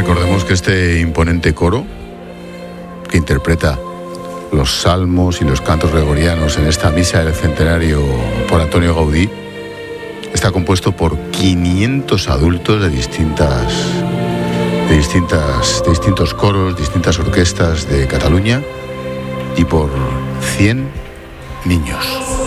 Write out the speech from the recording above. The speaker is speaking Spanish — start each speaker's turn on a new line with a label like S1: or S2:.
S1: Recordemos que este imponente coro que interpreta los salmos y los cantos gregorianos en esta misa del centenario por Antonio Gaudí está compuesto por 500 adultos de distintos coros, distintas orquestas de Cataluña y por 100 niños.